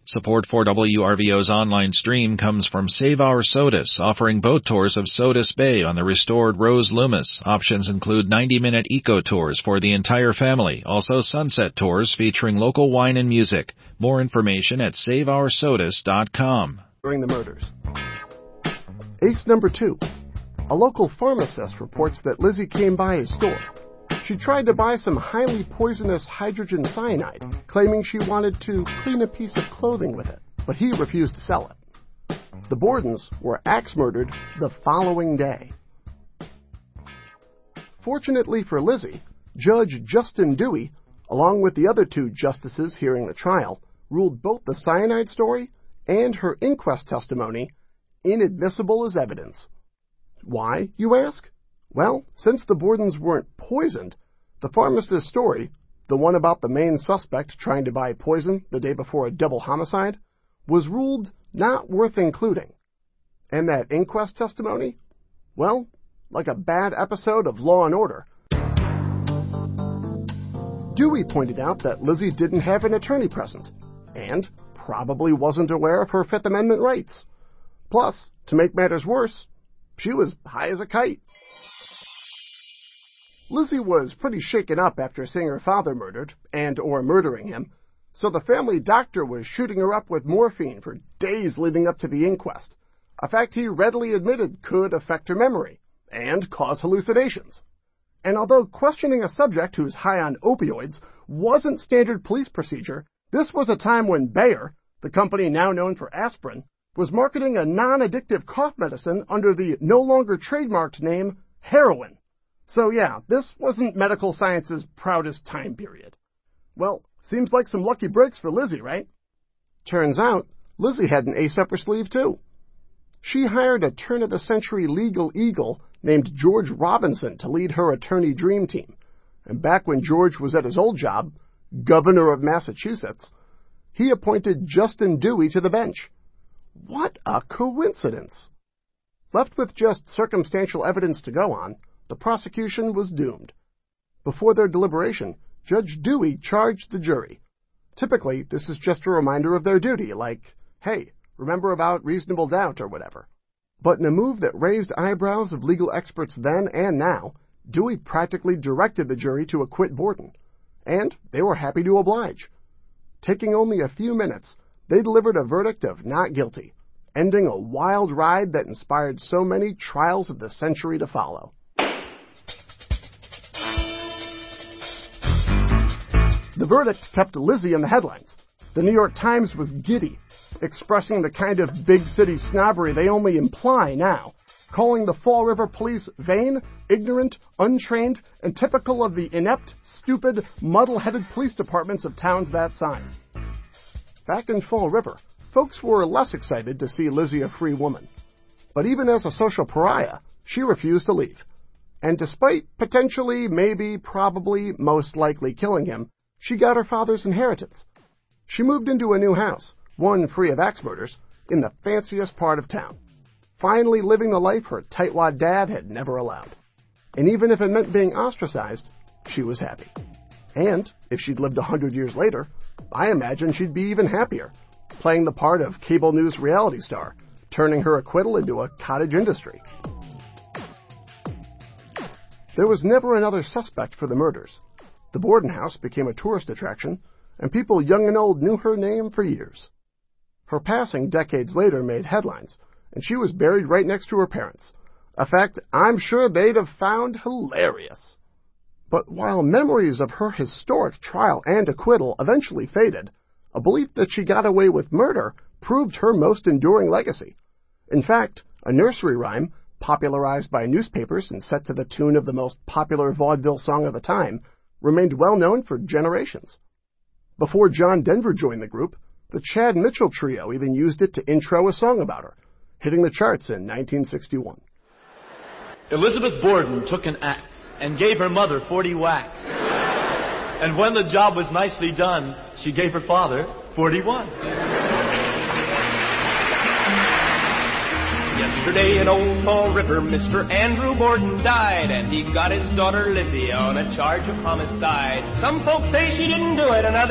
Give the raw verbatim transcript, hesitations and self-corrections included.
Support for W R V O's online stream comes from Save Our Sodus, offering boat tours of Sodus Bay on the restored Rose Loomis. Options include ninety-minute eco tours for the entire family, also sunset tours featuring local wine and music. More information at save our sodus dot com. During the murders. Ace number two. A local pharmacist reports that Lizzie came by his store. She tried to buy some highly poisonous hydrogen cyanide, claiming she wanted to clean a piece of clothing with it, but he refused to sell it. The Bordens were axe-murdered the following day. Fortunately for Lizzie, Judge Justin Dewey, along with the other two justices hearing the trial, ruled both the cyanide story and her inquest testimony inadmissible as evidence. Why, you ask? Well, since the Bordens weren't poisoned, the pharmacist's story, the one about the main suspect trying to buy poison the day before a double homicide, was ruled not worth including. And that inquest testimony? Well, like a bad episode of Law and Order. Dewey pointed out that Lizzie didn't have an attorney present, and probably wasn't aware of her Fifth Amendment rights. Plus, to make matters worse, she was high as a kite. Lizzie was pretty shaken up after seeing her father murdered, and or murdering him, so the family doctor was shooting her up with morphine for days leading up to the inquest, a fact he readily admitted could affect her memory, and cause hallucinations. And although questioning a subject who's high on opioids wasn't standard police procedure, this was a time when Bayer, the company now known for aspirin, was marketing a non-addictive cough medicine under the no longer trademarked name heroin. So yeah, this wasn't medical science's proudest time period. Well, seems like some lucky breaks for Lizzie, right? Turns out, Lizzie had an ace up her sleeve too. She hired a turn-of-the-century legal eagle named George Robinson to lead her attorney dream team. And back when George was at his old job, governor of Massachusetts, he appointed Justin Dewey to the bench. What a coincidence! Left with just circumstantial evidence to go on, the prosecution was doomed. Before their deliberation, Judge Dewey charged the jury. Typically, this is just a reminder of their duty, like, hey, remember about reasonable doubt or whatever. But in a move that raised eyebrows of legal experts then and now, Dewey practically directed the jury to acquit Borden. And they were happy to oblige. Taking only a few minutes, they delivered a verdict of not guilty, ending a wild ride that inspired so many trials of the century to follow. The verdict kept Lizzie in the headlines. The New York Times was giddy, expressing the kind of big city snobbery they only imply now, calling the Fall River police vain, ignorant, untrained, and typical of the inept, stupid, muddle-headed police departments of towns that size. Back in Fall River, folks were less excited to see Lizzie a free woman. But even as a social pariah, she refused to leave. And despite potentially, maybe, probably, most likely killing him, she got her father's inheritance. She moved into a new house, one free of axe murders, in the fanciest part of town, finally living the life her tightwad dad had never allowed. And even if it meant being ostracized, she was happy. And if she'd lived a hundred years later, I imagine she'd be even happier, playing the part of cable news reality star, turning her acquittal into a cottage industry. There was never another suspect for the murders. The Borden house became a tourist attraction, and people young and old knew her name for years. Her passing decades later made headlines, and she was buried right next to her parents, a fact I'm sure they'd have found hilarious. But while memories of her historic trial and acquittal eventually faded, a belief that she got away with murder proved her most enduring legacy. In fact, a nursery rhyme, popularized by newspapers and set to the tune of the most popular vaudeville song of the time, remained well known for generations. Before John Denver joined the group, the Chad Mitchell Trio even used it to intro a song about her, hitting the charts in nineteen sixty-one. Elizabeth Borden took an axe and gave her mother forty whacks. And when the job was nicely done, she gave her father forty-one. Yesterday in Old Fall River, Mister Andrew Borden died, and he got his daughter Lizzie on a charge of homicide. Some folks say she didn't do it, and others